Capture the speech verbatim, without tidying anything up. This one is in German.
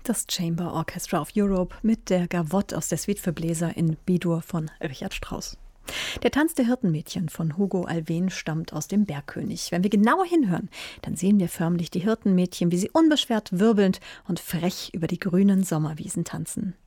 Das Chamber Orchestra of Europe mit der Gavotte aus der Suite für Bläser in B-Dur von Richard Strauss. Der Tanz der Hirtenmädchen von Hugo Alfvén stammt aus dem Bergkönig. Wenn wir genauer hinhören, dann sehen wir förmlich die Hirtenmädchen, wie sie unbeschwert wirbelnd und frech über die grünen Sommerwiesen tanzen.